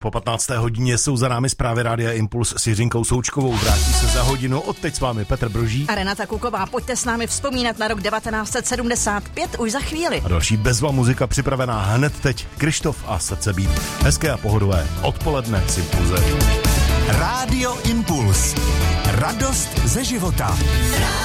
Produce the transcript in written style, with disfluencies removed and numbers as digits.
Po 15. hodině jsou za námi zprávy Rádia Impuls s Jiřinkou Součkovou. Vrátí se za hodinu. Odteď s vámi Petr Brožík a Renata Kuková. Pojďte s námi vzpomínat na rok 1975 už za chvíli. A další bezva muzika připravená hned teď. Krištof a Srdce být. Hezké a pohodové odpoledne s Impulzem. Rádio Impuls. Radost ze života.